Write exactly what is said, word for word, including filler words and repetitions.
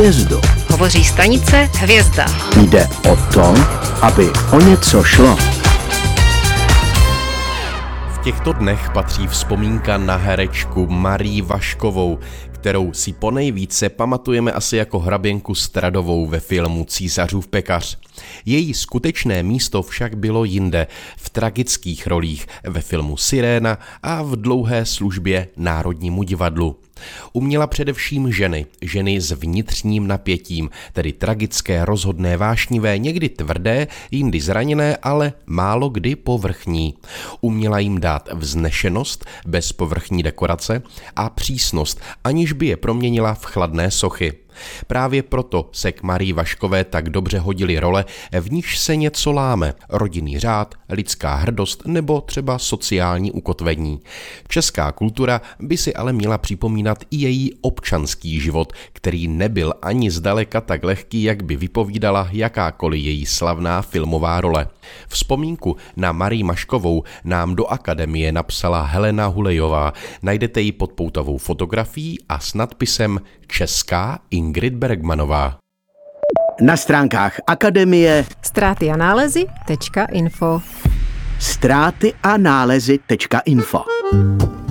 hvězdu. Hovoří stanice Hvězda. Jde o to, aby o něco šlo. V těchto dnech patří vzpomínka na herečku Marii Vaškovou, kterou si ponejvíce pamatujeme asi jako hraběnku Stradovou ve filmu Císařův pekař. Její skutečné místo však bylo jinde, v tragických rolích ve filmu Siréna a v dlouhé službě Národnímu divadlu. Uměla především ženy, ženy s vnitřním napětím, tedy tragické, rozhodné, vášnivé, někdy tvrdé, jindy zraněné, ale málo kdy povrchní. Uměla jim dát vznešenost bez povrchní dekorace a přísnost, aniž by je proměnila v chladné sochy. Právě proto se k Marii Vaškové tak dobře hodily role, v níž se něco láme, rodinný řád, lidská hrdost nebo třeba sociální ukotvení. Česká kultura by si ale měla připomínat i její občanský život, který nebyl ani zdaleka tak lehký, jak by vypovídala jakákoliv její slavná filmová role. Vzpomínku na Marii Vaškovou nám do Akademie napsala Helena Hulejová. Najdete ji pod poutovou fotografií a s nadpisem Česká Ingrid Bergmanová. Na stránkách Akademie Ztráty a nálezy tečka info ztráty a nálezy tečka info.